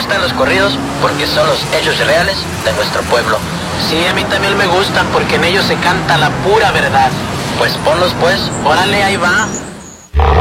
gustan los corridos porque son los hechos reales de nuestro pueblo. Sí, a mí también me gustan porque en ellos se canta la pura verdad. Pues ponlos pues. Órale, ahí va.